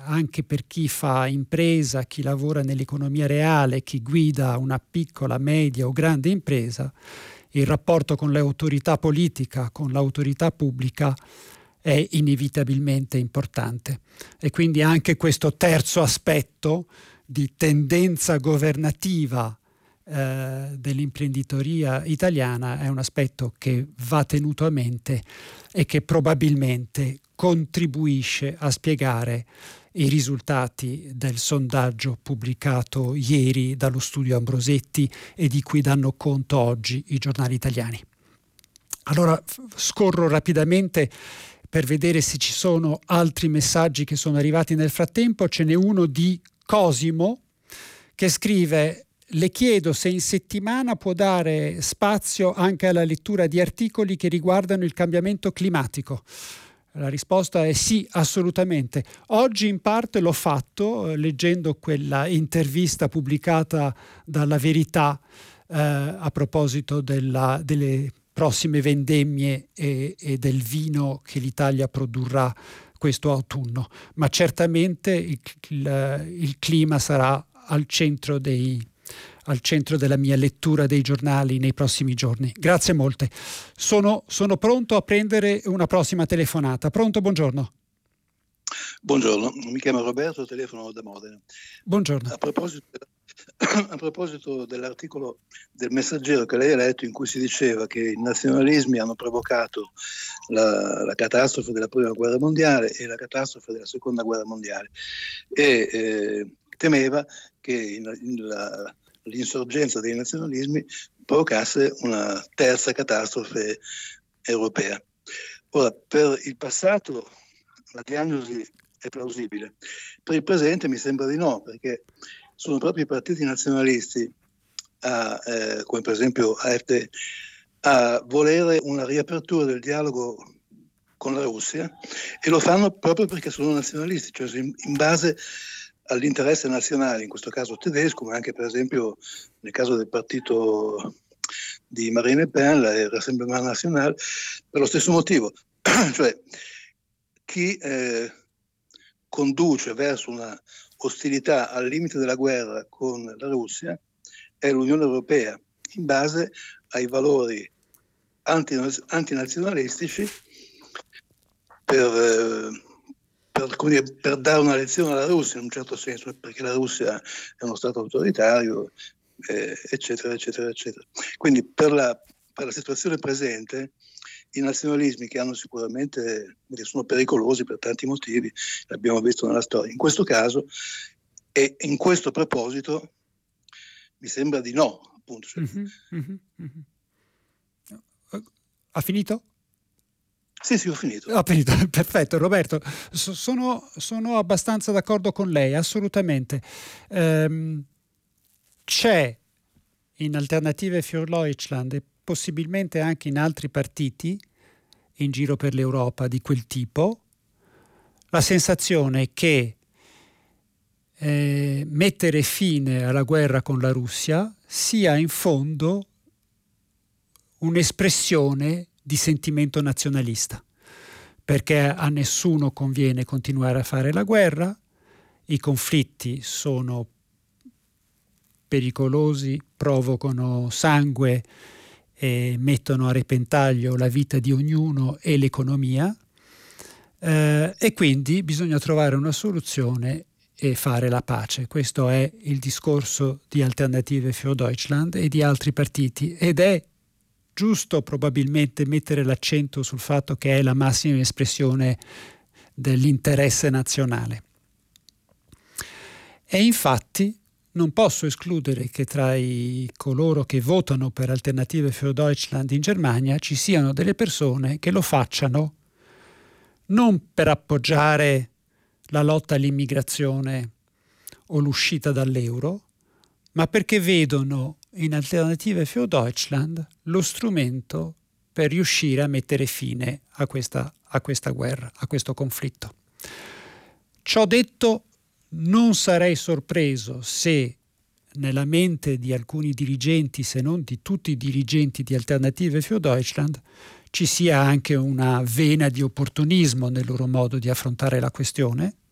anche per chi fa impresa, chi lavora nell'economia reale, chi guida una piccola, media o grande impresa, il rapporto con l'autorità politica, con l'autorità pubblica è inevitabilmente importante. E quindi anche questo terzo aspetto di tendenza governativa dell'imprenditoria italiana è un aspetto che va tenuto a mente e che probabilmente contribuisce a spiegare i risultati del sondaggio pubblicato ieri dallo studio Ambrosetti e di cui danno conto oggi i giornali italiani. Allora scorro rapidamente per vedere se ci sono altri messaggi che sono arrivati nel frattempo. Ce n'è uno di Cosimo che scrive: le chiedo se in settimana può dare spazio anche alla lettura di articoli che riguardano il cambiamento climatico. La risposta è sì, assolutamente. Oggi in parte l'ho fatto leggendo quella intervista pubblicata dalla Verità a proposito delle prossime vendemmie e del vino che l'Italia produrrà questo autunno. Ma certamente il clima sarà al centro della mia lettura dei giornali nei prossimi giorni. Grazie molte. Sono pronto a prendere una prossima telefonata. Pronto, buongiorno. Buongiorno, mi chiamo Roberto, telefono da Modena. Buongiorno. A proposito dell'articolo del Messaggero che lei ha letto, in cui si diceva che i nazionalismi hanno provocato la catastrofe della Prima Guerra Mondiale e la catastrofe della Seconda Guerra Mondiale, e temeva che l'insorgenza dei nazionalismi provocasse una terza catastrofe europea. Ora, per il passato la diagnosi è plausibile, per il presente mi sembra di no, perché sono proprio i partiti nazionalisti, come per esempio AfD, a volere una riapertura del dialogo con la Russia, e lo fanno proprio perché sono nazionalisti, cioè in base all'interesse nazionale, in questo caso tedesco, ma anche per esempio nel caso del partito di Marine Le Pen, il Rassemblement National, per lo stesso motivo. Cioè chi conduce verso una ostilità al limite della guerra con la Russia è l'Unione Europea, in base ai valori antinazionalistici, per dare una lezione alla Russia in un certo senso, perché la Russia è uno Stato autoritario, eccetera, eccetera, eccetera. Quindi per la situazione presente, i nazionalismi che hanno sicuramente sono pericolosi per tanti motivi, l'abbiamo visto nella storia. In questo caso e in questo proposito mi sembra di no, appunto. Ha finito? Sì, ho finito. Ho finito, perfetto. Roberto, sono abbastanza d'accordo con lei, assolutamente. C'è in Alternative für Deutschland e possibilmente anche in altri partiti in giro per l'Europa di quel tipo la sensazione che mettere fine alla guerra con la Russia sia in fondo un'espressione di sentimento nazionalista, perché a nessuno conviene continuare a fare la guerra, i conflitti sono pericolosi, provocano sangue e mettono a repentaglio la vita di ognuno e l'economia, e quindi bisogna trovare una soluzione e fare la pace. Questo è il discorso di Alternative für Deutschland e di altri partiti, ed è giusto probabilmente mettere l'accento sul fatto che è la massima espressione dell'interesse nazionale. E infatti non posso escludere che tra coloro che votano per Alternative für Deutschland in Germania ci siano delle persone che lo facciano non per appoggiare la lotta all'immigrazione o l'uscita dall'euro, ma perché vedono in Alternative für Deutschland lo strumento per riuscire a mettere fine a questa guerra, a questo conflitto. Ciò detto, non sarei sorpreso se nella mente di alcuni dirigenti, se non di tutti i dirigenti di Alternative für Deutschland, ci sia anche una vena di opportunismo nel loro modo di affrontare la questione,